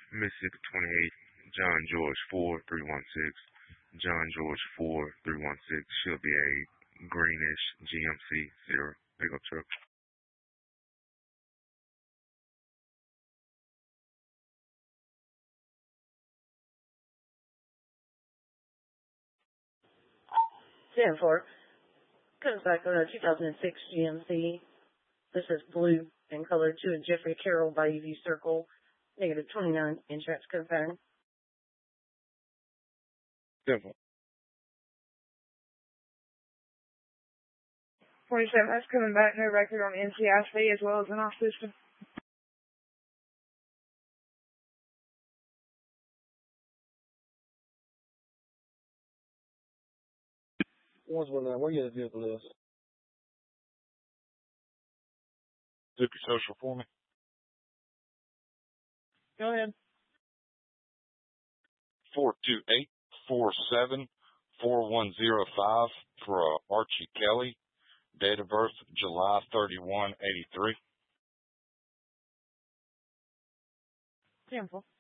Mississippi 28, John George 4316, John George 4316, should be a greenish GMC Sierra pickup truck. Ten four. Comes back on a 2006 GMC. This is blue in color to a Jeffrey Carroll Bayview Circle. Negative 29 insurance code pattern. 7. 27, that's coming back, no record on NCIC as well as in our system. Where you the vehicle is? Zip your social for me. Go ahead. 428-47-4105 for Archie Kelly. Date of birth, July 31, 83. 10-4.